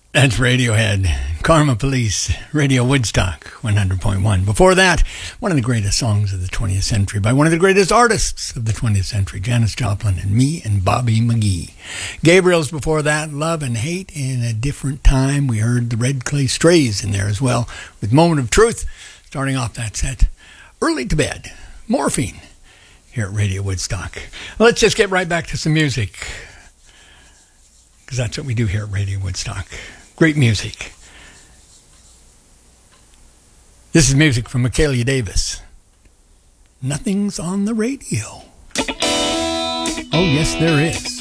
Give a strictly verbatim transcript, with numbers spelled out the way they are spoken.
That's Radiohead, Karma Police, Radio Woodstock, one hundred point one. Before that, one of the greatest songs of the twentieth century by one of the greatest artists of the twentieth century, Janis Joplin and Me and Bobby McGee. Gabriel's before that, Love and Hate in a Different Time. We heard the Red Clay Strays in there as well, with Moment of Truth, starting off that set. Early to Bed, Morphine, here at Radio Woodstock. Let's just get right back to some music, because that's what we do here at Radio Woodstock. Great music. This is music from Michaelia Davis. Nothing's on the radio. Oh, yes, there is.